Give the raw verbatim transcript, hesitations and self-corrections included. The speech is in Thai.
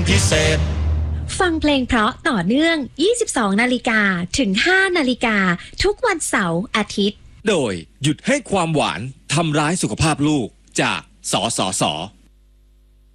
พิเศษฟังเพลงเพราะต่อเนื่อง ยี่สิบสอง นาฬิกาถึง ห้า นาฬิกาทุกวันเสาร์อาทิตย์โดยหยุดให้ความหวานทำร้ายสุขภาพลูกจากสสส